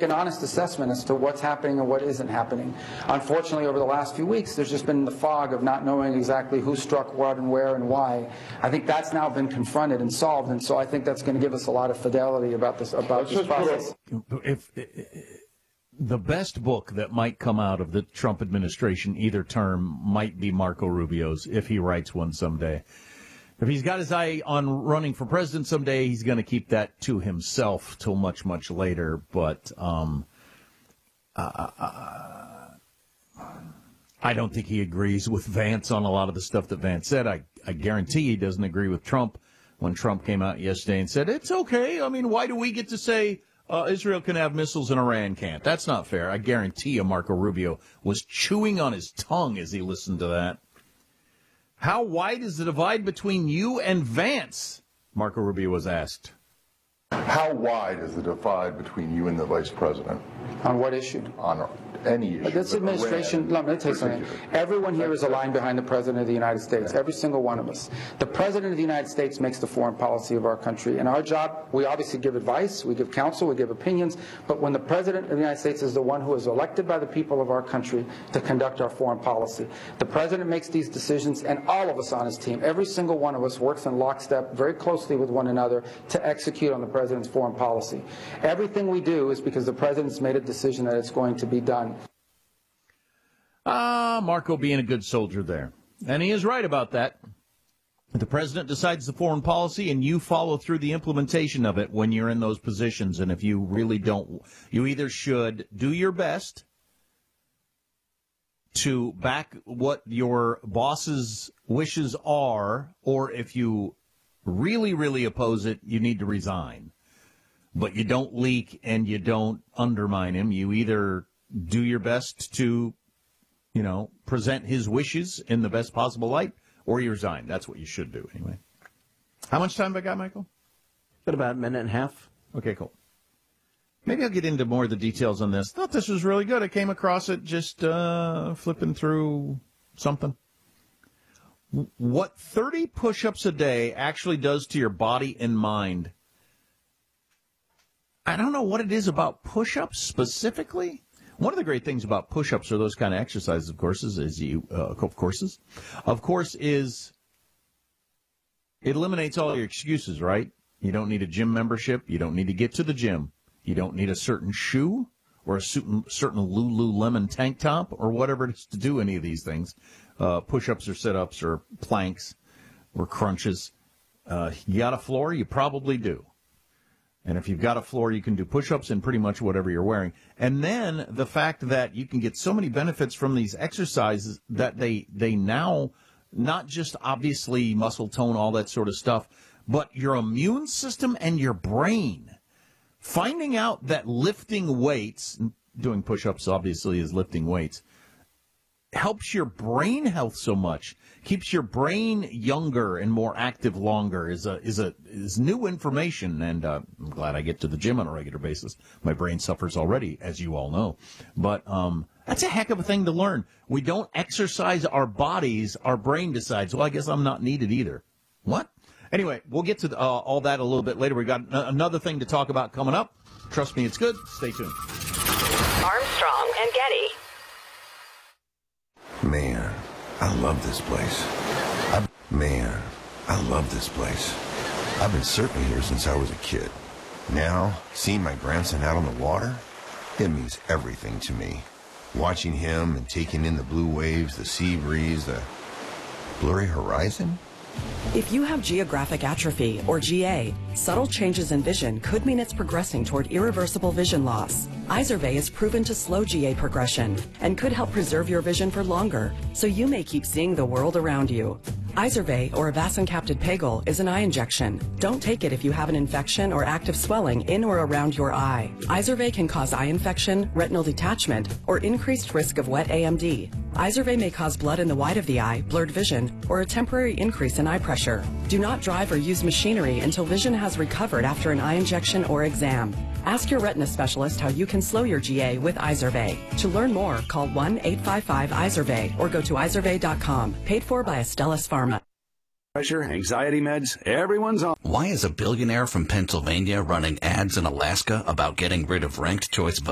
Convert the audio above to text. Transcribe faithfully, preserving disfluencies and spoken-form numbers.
an honest assessment as to what's happening and what isn't happening. Unfortunately, over the last few weeks, there's just been the fog of not knowing exactly who struck what and where and why. I think that's now been confronted and solved, and so I think that's going to give us a lot of fidelity about this about this process. If, if the best book that might come out of the Trump administration either term might be Marco Rubio's, if he writes one someday. If he's got his eye on running for president someday, he's going to keep that to himself till much, much later. But um, uh, uh, I don't think he agrees with Vance on a lot of the stuff that Vance said. I, I guarantee he doesn't agree with Trump when Trump came out yesterday and said, it's okay. I mean, why do we get to say uh, Israel can have missiles and Iran can't? That's not fair. I guarantee you Marco Rubio was chewing on his tongue as he listened to that. How wide is the divide between you and Vance? Marco Rubio was asked. How wide is the divide between you and the vice president? On what issue? On any issue. This administration, let me tell you something. Everyone here is aligned behind the President of the United States, every single one of us. The President of the United States makes the foreign policy of our country. And our job, we obviously give advice, we give counsel, we give opinions, but when the President of the United States is the one who is elected by the people of our country to conduct our foreign policy, the President makes these decisions, and all of us on his team, every single one of us works in lockstep very closely with one another to execute on the President's foreign policy. Everything we do is because the President's made a decision that it's going to be done. Ah, Marco being a good soldier there. And he is right about that. The president decides the foreign policy, and you follow through the implementation of it when you're in those positions. And if you really don't, you either should do your best to back what your boss's wishes are, or if you really, really oppose it, you need to resign. But you don't leak and you don't undermine him. You either do your best to, you know, present his wishes in the best possible light, or you resign. That's what you should do, anyway. How much time have I got, Michael? Got about a minute and a half. Okay, cool. Maybe I'll get into more of the details on this. Thought this was really good. I came across it just uh, flipping through something. What thirty push-ups a day actually does to your body and mind. I don't know what it is about push-ups specifically. One of the great things about push-ups or those kind of exercises, of course, is, is you, uh, of courses, of course, is it eliminates all your excuses, right? You don't need a gym membership. You don't need to get to the gym. You don't need a certain shoe or a certain, certain Lululemon tank top or whatever it is to do any of these things. Uh, push-ups or sit-ups or planks or crunches. Uh, you got a floor? You probably do. And if you've got a floor, you can do push-ups in pretty much whatever you're wearing. And then the fact that you can get so many benefits from these exercises that they they now, not just obviously muscle tone, all that sort of stuff, but your immune system and your brain. Finding out that lifting weights, doing push-ups obviously is lifting weights, helps your brain health so much, keeps your brain younger and more active longer, is a is a is new information. And uh, I'm glad I get to the gym on a regular basis. My brain suffers already, as you all know. But um, that's a heck of a thing to learn. We don't exercise our bodies; our brain decides. Well, I guess I'm not needed either. What? Anyway, we'll get to the, uh, all that a little bit later. We've got n- another thing to talk about coming up. Trust me, it's good. Stay tuned. Armstrong and Getty. Man, I love this place. I, man, I love this place. I've been surfing here since I was a kid. Now, seeing my grandson out on the water, it means everything to me. Watching him and taking in the blue waves, the sea breeze, the blurry horizon. If you have geographic atrophy, or G A, subtle changes in vision could mean it's progressing toward irreversible vision loss. Izervay is proven to slow G A progression and could help preserve your vision for longer, so you may keep seeing the world around you. Izervay, or avacincaptad pegol, is an eye injection. Don't take it if you have an infection or active swelling in or around your eye. Izervay can cause eye infection, retinal detachment, or increased risk of wet A M D. Izervay may cause blood in the white of the eye, blurred vision, or a temporary increase in eye pressure. Do not drive or use machinery until vision has recovered after an eye injection or exam. Ask your retina specialist how you can slow your G A with Izervay. To learn more, call one eight five five Izervay or go to izervay dot com. Paid for by Astellas Pharma. Pressure, anxiety meds, everyone's on. Why is a billionaire from Pennsylvania running ads in Alaska about getting rid of ranked choice